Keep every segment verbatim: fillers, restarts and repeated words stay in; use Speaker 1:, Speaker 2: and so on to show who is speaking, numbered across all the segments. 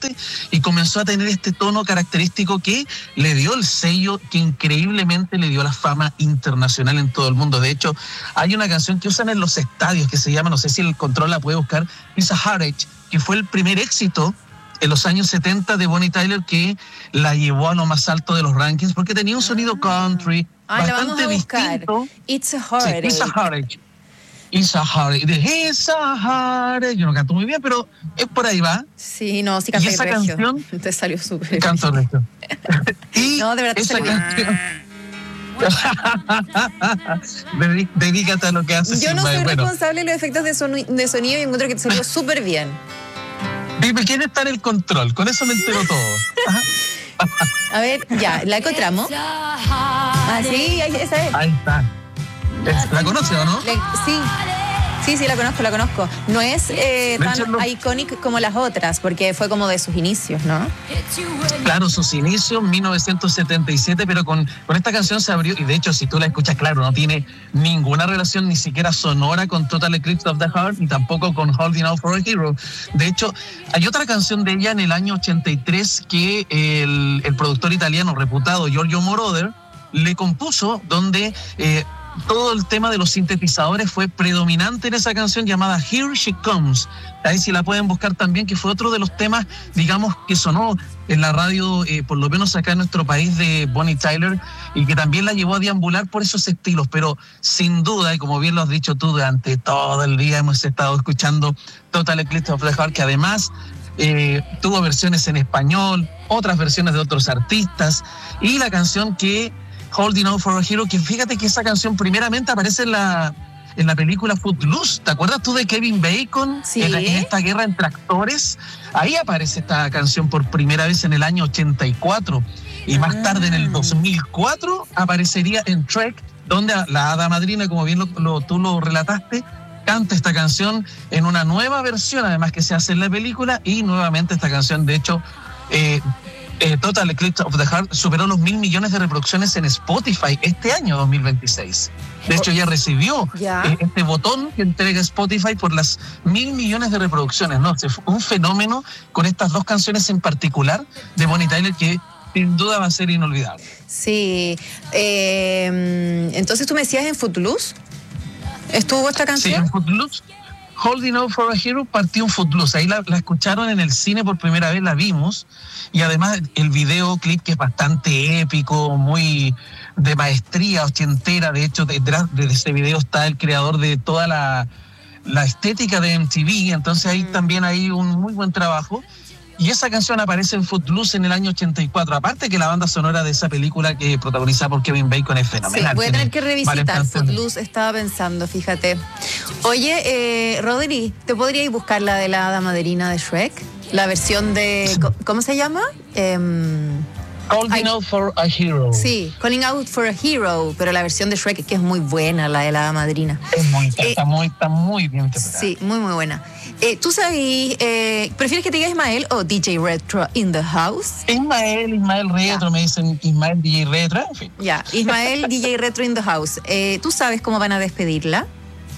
Speaker 1: importante y comenzó a tener este tono característico que le dio el sello que increíblemente le dio la fama internacional en todo el mundo. De hecho, hay una canción que usan en los estadios que se llama, no sé si el control la puede buscar, It's a Heartache, que fue el primer éxito en los años setenta de Bonnie Tyler, que la llevó a lo más alto de los rankings porque tenía un sonido country
Speaker 2: ah, bastante distinto. It's a Heartache.
Speaker 1: Sí, It's a Heartache. It's a Heartache. It's a Heartache. Yo no canto muy bien, pero es por ahí va.
Speaker 2: Sí, no, sí canté
Speaker 1: esa
Speaker 2: regio.
Speaker 1: Canción,
Speaker 2: te salió súper.
Speaker 1: Canto regio. Y
Speaker 2: no, de verdad te
Speaker 1: esa
Speaker 2: salió
Speaker 1: canción... Dedícate a lo que haces.
Speaker 2: Yo no soy
Speaker 1: bueno.
Speaker 2: responsable de los efectos de, soni- de sonido y encuentro que te salió súper bien.
Speaker 1: Dime, ¿quién está en el control? Con eso me entero todo.
Speaker 2: A ver, ya, ¿la encontramos? Ah, sí, esa es.
Speaker 1: Ahí está. ¿La conoce o no?
Speaker 2: Le, sí, sí, sí, la conozco, la conozco. No es eh, tan
Speaker 1: no.
Speaker 2: icónica como las otras, porque fue como de sus inicios, ¿no?
Speaker 1: Claro, sus inicios, mil novecientos setenta y siete, pero con, con esta canción se abrió, y de hecho, si tú la escuchas, claro, no tiene ninguna relación ni siquiera sonora con Total Eclipse of the Heart, ni tampoco con Holding Out for a Hero. De hecho, hay otra canción de ella en el año ochenta y tres que el, el productor italiano reputado Giorgio Moroder le compuso, donde... Eh, todo el tema de los sintetizadores fue predominante en esa canción llamada Here She Comes. Ahí si la pueden buscar también, que fue otro de los temas, digamos, que sonó en la radio, eh, por lo menos acá en nuestro país, de Bonnie Tyler, y que también la llevó a deambular por esos estilos. Pero sin duda, y como bien lo has dicho tú, durante todo el día hemos estado escuchando Total Eclipse of the Heart, que además eh, tuvo versiones en español, otras versiones de otros artistas, y la canción que Holding Out for a Hero, que fíjate que esa canción primeramente aparece en la, en la película Footloose. ¿Te acuerdas tú de Kevin Bacon?
Speaker 2: Sí.
Speaker 1: En, en esta guerra entre actores. Ahí aparece esta canción por primera vez en el año ochenta y cuatro. Y más ah. tarde, en el dos mil cuatro, aparecería en Trek, donde la hada madrina, como bien lo, lo, tú lo relataste, canta esta canción en una nueva versión, además que se hace en la película, y nuevamente esta canción, de hecho... Eh, Eh, Total Eclipse of the Heart superó los mil millones de reproducciones en Spotify este año dos mil veintiséis. De hecho, ya recibió
Speaker 2: ¿Ya?
Speaker 1: Eh, este botón que entrega Spotify por las mil millones de reproducciones, ¿no? Se fue un fenómeno con estas dos canciones en particular de Bonnie Tyler que sin duda va a ser inolvidable.
Speaker 2: Sí. Eh, entonces, ¿tú me decías en Footloose? ¿Estuvo esta canción?
Speaker 1: Sí, en Footloose. Holding Out for a Hero partió en Footloose. Ahí la, la escucharon en el cine por primera vez, la vimos. Y además el videoclip, que es bastante épico, muy de maestría ochentera. De hecho, detrás de ese video está el creador de toda la, la estética de M T V. Entonces ahí mm. también hay un muy buen trabajo. Y esa canción aparece en Footloose en el año ochenta y cuatro. Aparte que la banda sonora de esa película, que protagonizada por Kevin Bacon, es fenomenal.
Speaker 2: Sí, voy a tener que revisar
Speaker 1: vale,
Speaker 2: Footloose, estaba pensando, fíjate. Oye, eh, Rodri, ¿te podríais buscar la de la hada madrina de Shrek? La versión de... Sí. ¿Cómo se llama? Eh,
Speaker 1: Calling I, Out for a Hero.
Speaker 2: Sí, Calling Out for a Hero, pero la versión de Shrek, que es muy buena, la de la hada madrina.
Speaker 1: Es muy, eh, está, muy, está muy bien interpretada.
Speaker 2: Sí, muy, muy buena. Eh, ¿Tú sabes, eh, prefieres que te diga Ismael o D J Retro in the house?
Speaker 1: Ismael, Ismael Retro, ya. Me dicen Ismael D J Retro, en fin.
Speaker 2: Ya, Ismael D J Retro in the house. Eh, ¿Tú sabes cómo van a despedirla?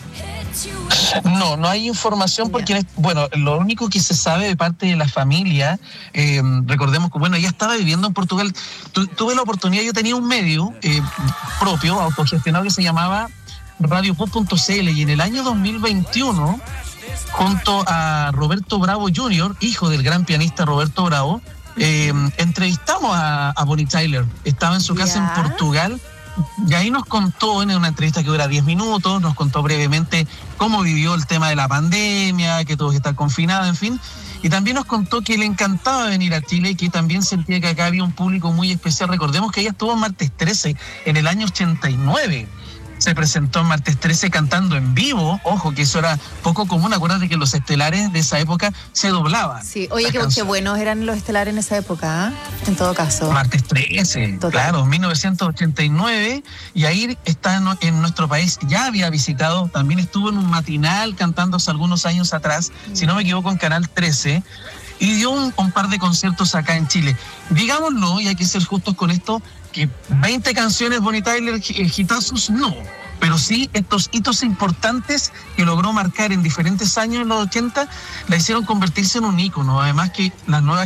Speaker 1: No, no hay información porque, yeah. bueno, lo único que se sabe de parte de la familia, eh, recordemos que, bueno, ella estaba viviendo en Portugal. Tu, tuve la oportunidad, yo tenía un medio eh, propio, autogestionado, que se llamaba radio pop punto c l, y en el año dos mil veintiuno, junto a Roberto Bravo junior, hijo del gran pianista Roberto Bravo, eh, entrevistamos a, a Bonnie Tyler. Estaba en su casa yeah. en Portugal. Y ahí nos contó, en una entrevista que dura diez minutos, nos contó brevemente cómo vivió el tema de la pandemia, que tuvo que estar confinada, en fin. Y también nos contó que le encantaba venir a Chile y que también sentía que acá había un público muy especial. Recordemos que ella estuvo en Martes trece en el año ochenta y nueve. Se presentó en Martes trece cantando en vivo. Ojo, que eso era poco común. Acuérdate que los estelares de esa época se doblaban.
Speaker 2: Sí, oye, qué, qué buenos eran los estelares en esa época, ¿eh? En todo caso.
Speaker 1: Martes trece, total. Claro, mil novecientos ochenta y nueve. Y ahí está en, en nuestro país. Ya había visitado, también estuvo en un matinal cantando hace algunos años atrás, mm. si no me equivoco, en Canal trece. Y dio un, un par de conciertos acá en Chile. Digámoslo, y hay que ser justos con esto, que veinte canciones Bonnie Tyler, hitazos, no. Pero sí, estos hitos importantes que logró marcar en diferentes años en los ochenta, la hicieron convertirse en un ícono. Además que las nuevas